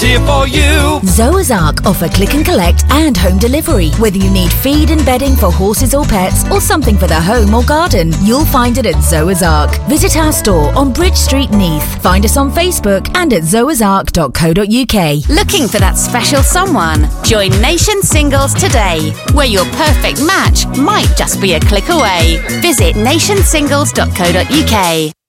here for you. Zoazark offer click and collect and home delivery. Whether you need feed and bedding for horses or pets, or something for the home or garden, you'll find it at Zoazark. Visit our store on Bridge Street, Neath. Find us on Facebook and at zoazark.co.uk. Looking for that special someone? Join Nation Singles today, where your perfect match might just be a click away. Visit nationsingles.co.uk.